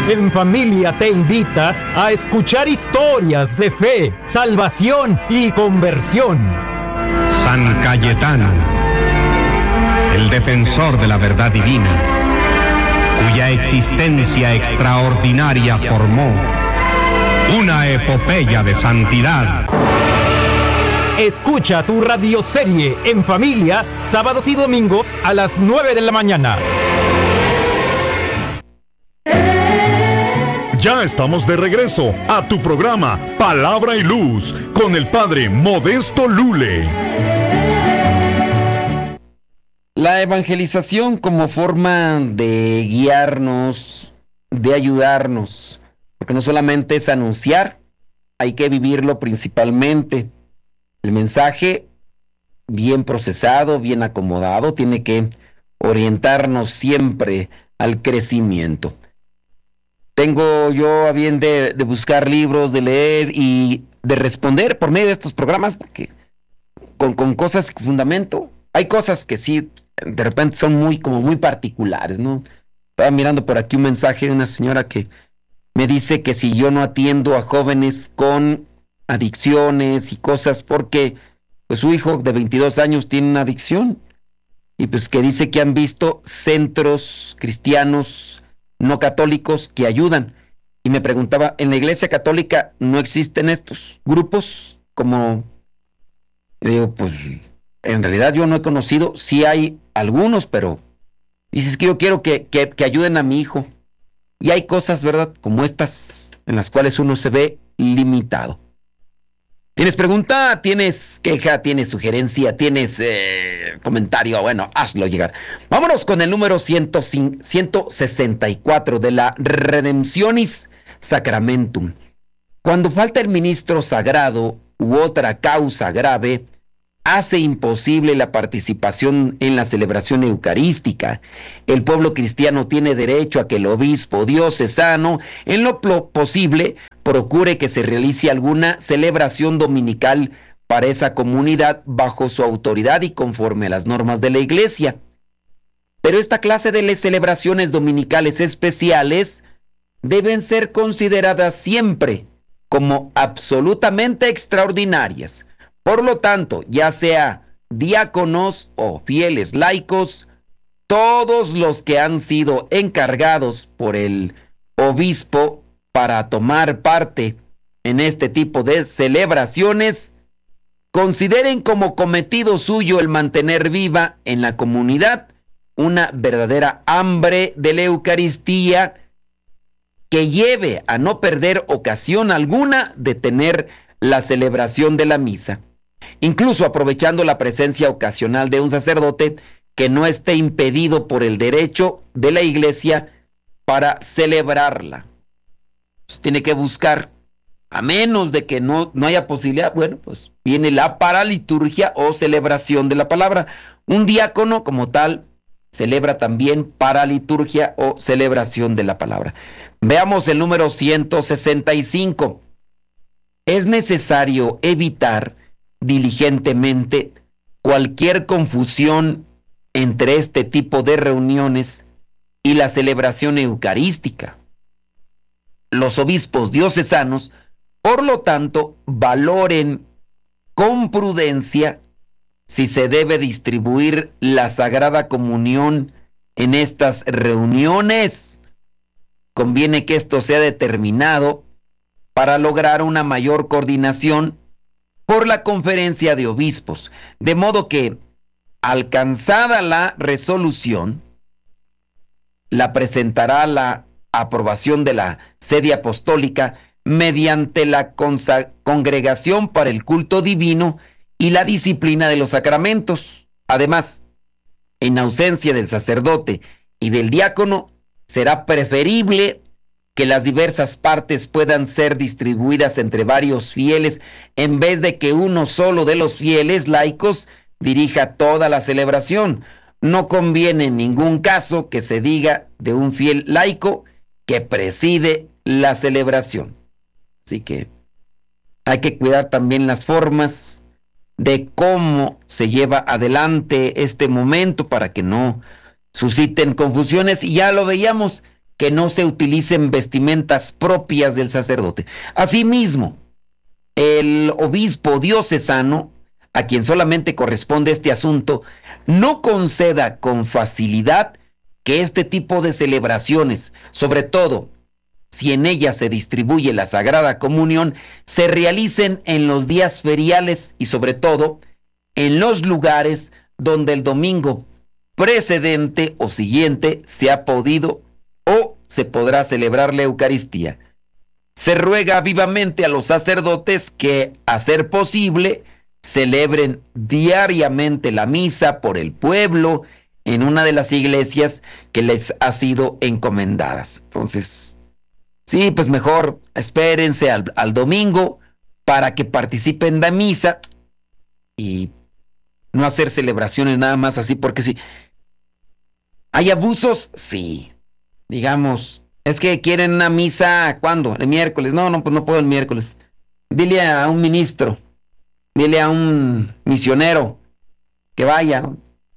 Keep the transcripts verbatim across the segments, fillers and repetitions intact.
en Familia te invita a escuchar historias de fe, salvación y conversión. San Cayetano, el defensor de la verdad divina, cuya existencia extraordinaria formó una epopeya de santidad. Escucha tu radioserie en familia, sábados y domingos a las nueve de la mañana. Ya estamos de regreso a tu programa Palabra y Luz con el Padre Modesto Lule. La evangelización como forma de guiarnos, de ayudarnos, porque no solamente es anunciar, hay que vivirlo principalmente. El mensaje bien procesado, bien acomodado, tiene que orientarnos siempre al crecimiento. Tengo yo a bien de, de buscar libros, de leer y de responder por medio de estos programas, porque con, con cosas con fundamento. Hay cosas que sí, de repente son muy, como muy particulares, ¿no? Estaba mirando por aquí un mensaje de una señora que me dice que si yo no atiendo a jóvenes con adicciones y cosas, porque pues su hijo de veintidós años tiene una adicción, y pues que dice que han visto centros cristianos no católicos que ayudan, y me preguntaba, ¿en la iglesia católica no existen estos grupos? Como, yo digo, pues en realidad yo no he conocido, sí hay algunos, pero dices que yo quiero que, que, que ayuden a mi hijo, y hay cosas, ¿verdad?, como estas, en las cuales uno se ve limitado. ¿Tienes pregunta? ¿Tienes queja? ¿Tienes sugerencia? ¿Tienes eh, comentario? Bueno, hazlo llegar. Vámonos con el número ciento sesenta y cuatro de la Redemptionis Sacramentum. Cuando falta el ministro sagrado u otra causa grave, hace imposible la participación en la celebración eucarística. El pueblo cristiano tiene derecho a que el obispo diocesano, en lo posible, procure que se realice alguna celebración dominical para esa comunidad bajo su autoridad y conforme a las normas de la Iglesia. Pero esta clase de celebraciones dominicales especiales deben ser consideradas siempre como absolutamente extraordinarias. Por lo tanto, ya sea diáconos o fieles laicos, todos los que han sido encargados por el obispo para tomar parte en este tipo de celebraciones, consideren como cometido suyo el mantener viva en la comunidad una verdadera hambre de la Eucaristía que lleve a no perder ocasión alguna de tener la celebración de la misa, incluso aprovechando la presencia ocasional de un sacerdote que no esté impedido por el derecho de la Iglesia para celebrarla. Pues tiene que buscar, a menos de que no, no haya posibilidad, bueno, pues viene la paraliturgia o celebración de la palabra. Un diácono como tal celebra también paraliturgia o celebración de la palabra. Veamos el número ciento sesenta y cinco. Es necesario evitar diligentemente cualquier confusión entre este tipo de reuniones y la celebración eucarística. Los obispos diocesanos, por lo tanto, valoren con prudencia si se debe distribuir la Sagrada Comunión en estas reuniones. Conviene que esto sea determinado para lograr una mayor coordinación por la conferencia de obispos, de modo que, alcanzada la resolución, la presentará la aprobación de la sede apostólica mediante la consa- congregación para el culto divino y la disciplina de los sacramentos. Además, en ausencia del sacerdote y del diácono, será preferible que las diversas partes puedan ser distribuidas entre varios fieles en vez de que uno solo de los fieles laicos dirija toda la celebración. No conviene en ningún caso que se diga de un fiel laico que preside la celebración. Así que hay que cuidar también las formas de cómo se lleva adelante este momento para que no susciten confusiones. Y ya lo veíamos, que no se utilicen vestimentas propias del sacerdote. Asimismo, el obispo diocesano, a quien solamente corresponde este asunto, no conceda con facilidad que este tipo de celebraciones, sobre todo si en ellas se distribuye la Sagrada Comunión, se realicen en los días feriales y sobre todo en los lugares donde el domingo precedente o siguiente se ha podido o se podrá celebrar la Eucaristía. Se ruega vivamente a los sacerdotes que, a ser posible, celebren diariamente la misa por el pueblo en una de las iglesias que les ha sido encomendadas. Entonces, sí, pues mejor espérense al, al domingo para que participen de la misa y no hacer celebraciones nada más así porque sí. ¿Hay abusos? Sí. Digamos, es que quieren una misa, ¿cuándo? El miércoles. No, no, pues no puedo el miércoles. Dile a un ministro, dile a un misionero que vaya.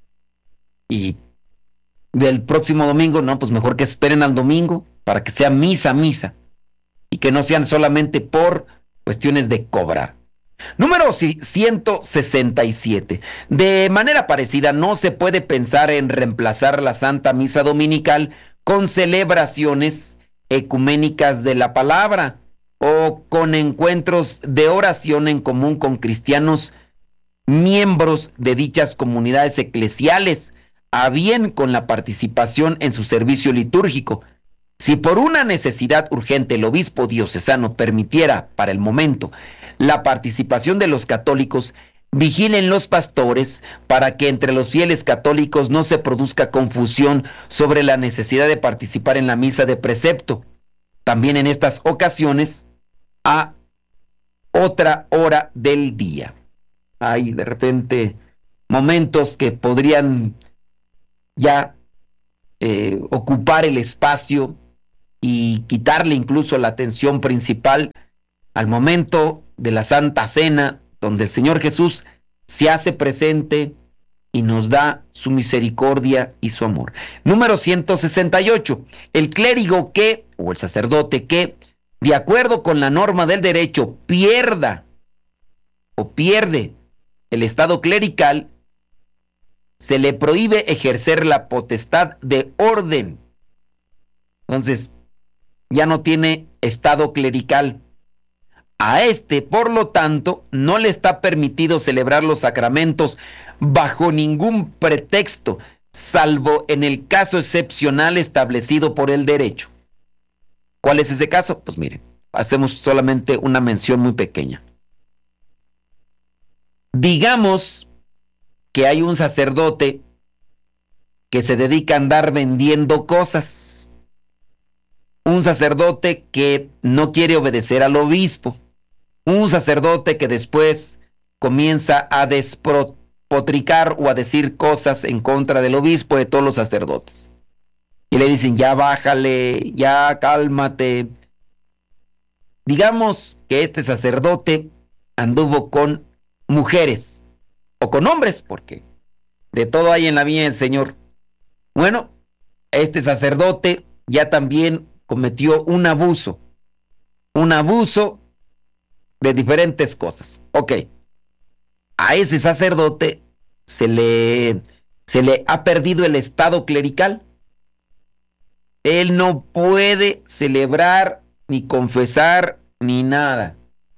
Y del próximo domingo, no, pues mejor que esperen al domingo para que sea misa, misa. Y que no sean solamente por cuestiones de cobrar. Número ciento sesenta y siete. De manera parecida, no se puede pensar en reemplazar la Santa Misa Dominical con celebraciones ecuménicas de la palabra o con encuentros de oración en común con cristianos miembros de dichas comunidades eclesiales, a bien con la participación en su servicio litúrgico. Si por una necesidad urgente el obispo diocesano permitiera, para el momento, la participación de los católicos, vigilen los pastores para que entre los fieles católicos no se produzca confusión sobre la necesidad de participar en la misa de precepto. También en estas ocasiones, a otra hora del día. Hay de repente momentos que podrían ya eh, ocupar el espacio y quitarle incluso la atención principal al momento de la Santa Cena, donde el Señor Jesús se hace presente y nos da su misericordia y su amor. Número ciento sesenta y ocho. El clérigo que, o el sacerdote que, de acuerdo con la norma del derecho, pierda o pierde el estado clerical, se le prohíbe ejercer la potestad de orden. Entonces, ya no tiene estado clerical. A este, por lo tanto, no le está permitido celebrar los sacramentos bajo ningún pretexto, salvo en el caso excepcional establecido por el derecho. ¿Cuál es ese caso? Pues miren, hacemos solamente una mención muy pequeña. Digamos que hay un sacerdote que se dedica a andar vendiendo cosas. Un sacerdote que no quiere obedecer al obispo. Un sacerdote que después comienza a despotricar o a decir cosas en contra del obispo, de todos los sacerdotes. Y le dicen, ya bájale, ya cálmate. Digamos que este sacerdote anduvo con mujeres o con hombres, porque de todo hay en la vida del Señor. Bueno, este sacerdote ya también cometió un abuso, un abuso de diferentes cosas. Ok, a ese sacerdote se le, se le ha perdido el estado clerical. Él no puede celebrar, ni confesar, ni nada,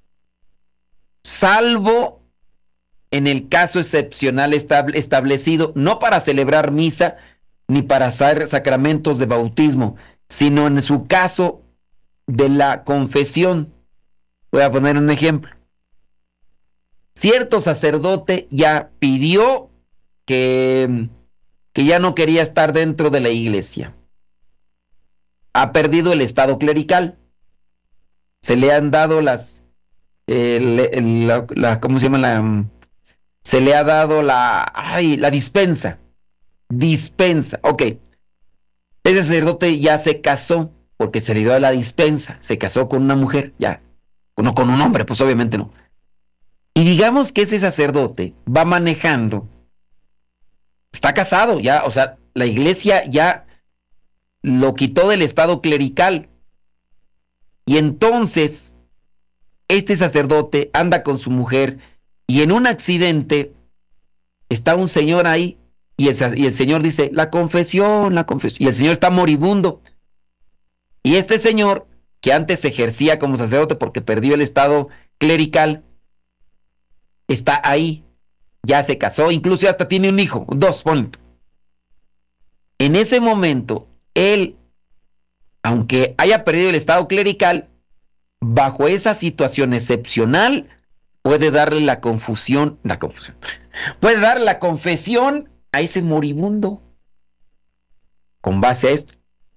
salvo en el caso excepcional estable, establecido, no para celebrar misa, ni para hacer sacramentos de bautismo, sino en su caso de la confesión. Voy a poner un ejemplo. Cierto sacerdote ya pidió que, que ya no quería estar dentro de la iglesia. Ha perdido el estado clerical. Se le han dado las, eh, la, la, ¿cómo se llama? La, se le ha dado la, ay, la dispensa. Dispensa, ok. Ese sacerdote ya se casó porque se le dio la dispensa. Se casó con una mujer, ya. No con un hombre, pues obviamente no. Y digamos que ese sacerdote va manejando, está casado ya, o sea, la iglesia ya lo quitó del estado clerical. Y entonces, este sacerdote anda con su mujer y en un accidente está un señor ahí y el, y el señor dice, la confesión, la confesión. Y el señor está moribundo. Y este señor, que antes ejercía como sacerdote porque perdió el estado clerical, está ahí, ya se casó, incluso hasta tiene un hijo, dos, ponle. En ese momento, él, aunque haya perdido el estado clerical, bajo esa situación excepcional, puede darle la confusión, la confusión, puede dar la confesión a ese moribundo. Con base a esto,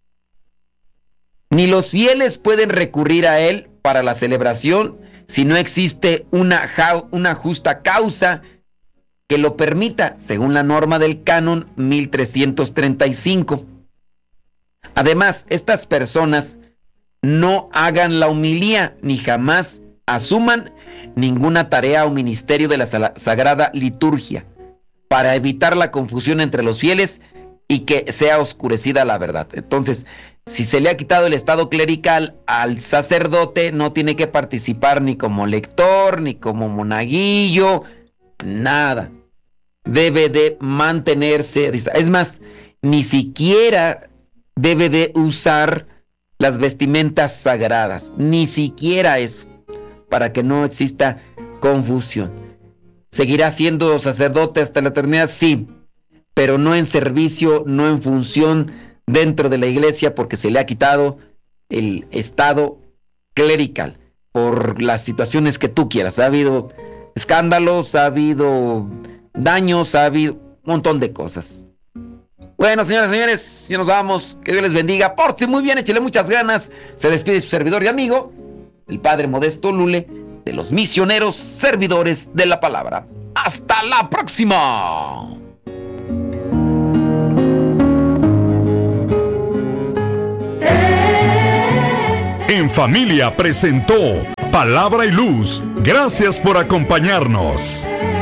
ni los fieles pueden recurrir a él para la celebración si no existe una, una justa causa que lo permita, según la norma del canon mil trescientos treinta y cinco. Además, estas personas no hagan la homilía ni jamás asuman ninguna tarea o ministerio de la Sagrada Liturgia para evitar la confusión entre los fieles y que sea oscurecida la verdad. Entonces, si se le ha quitado el estado clerical al sacerdote, no tiene que participar ni como lector, ni como monaguillo, nada. Debe de mantenerse. Es más, ni siquiera debe de usar las vestimentas sagradas, ni siquiera eso, para que no exista confusión. ¿Seguirá siendo sacerdote hasta la eternidad? Sí, pero no en servicio, no en función dentro de la iglesia, porque se le ha quitado el estado clerical por las situaciones que tú quieras. Ha habido escándalos, ha habido daños, ha habido un montón de cosas. Bueno, señoras y señores, ya nos vamos. Que Dios les bendiga. Pórtense muy bien, échele muchas ganas. Se despide su servidor y amigo, el Padre Modesto Lule, de los misioneros servidores de la palabra. ¡Hasta la próxima! En Familia presentó Palabra y Luz. Gracias por acompañarnos.